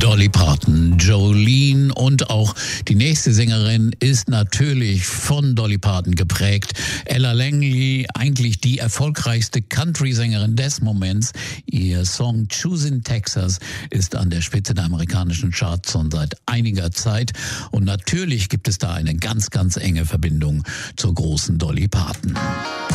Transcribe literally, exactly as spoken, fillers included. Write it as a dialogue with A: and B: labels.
A: Dolly Parton, Jolene und auch die nächste Sängerin ist natürlich von Dolly Parton geprägt. Ella Langley, eigentlich die erfolgreichste Country-Sängerin des Moments. Ihr Song Choosing Texas ist an der Spitze der amerikanischen Charts schon seit einiger Zeit. Und natürlich gibt es da eine ganz, ganz enge Verbindung zur großen Dolly Parton.